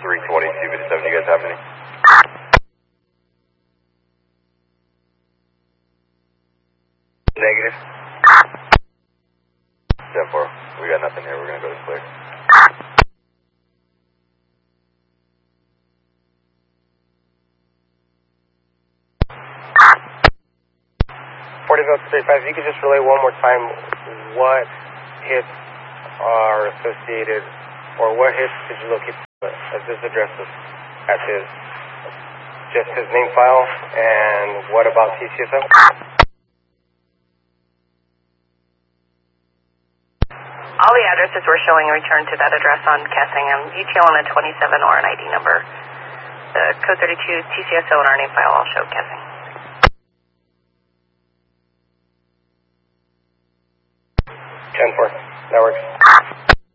320, 257, you guys have any? Negative. 10-4, we got nothing here, we're gonna go to clear. If you could just relay one more time what hits are associated, or what hits did you locate at this address at just his name file, and what about TCSO? All the addresses we're showing return to that address on Kessingham, UTL on a 27 or an ID number. The code 32, TCSO, and our name file all show Kessingham. 10-4, that works.